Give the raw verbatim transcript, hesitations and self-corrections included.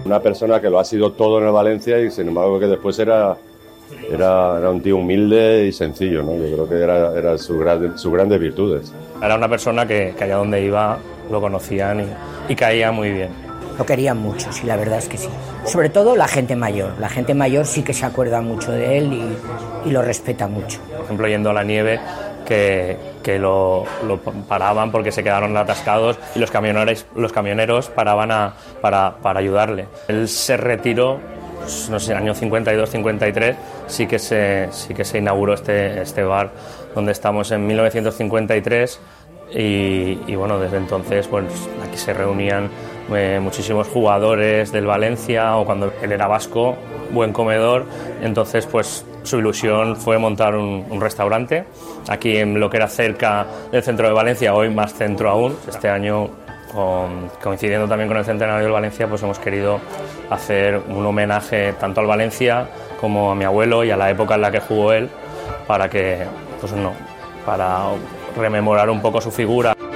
Una persona que lo ha sido todo en el Valencia y sin embargo que después era, era, era un tío humilde y sencillo, ¿no? Yo creo que era, era su gran, sus grandes virtudes. Era una persona que, que allá donde iba lo conocían y, y caía muy bien. Lo querían mucho, sí, la verdad es que sí. Sobre todo la gente mayor. La gente mayor sí que se acuerda mucho de él y, y lo respeta mucho. Por ejemplo, yendo a la nieve, que, que lo, lo paraban porque se quedaron atascados y los camioneros, los camioneros paraban a, para, para ayudarle. Él se retiró, pues, no sé, en el año cincuenta y dos cincuenta y tres, sí que se, sí que se inauguró este, este bar donde estamos en mil novecientos cincuenta y tres y, y bueno, desde entonces pues, aquí se reunían eh, muchísimos jugadores del Valencia o cuando él era vasco, buen comedor, entonces pues su ilusión fue montar un, un restaurante aquí en lo que era cerca del centro de Valencia, hoy más centro aún. Este año, con, coincidiendo también con el centenario del Valencia, pues hemos querido hacer un homenaje tanto al Valencia como a mi abuelo y a la época en la que jugó él, para que, pues no, para rememorar un poco su figura.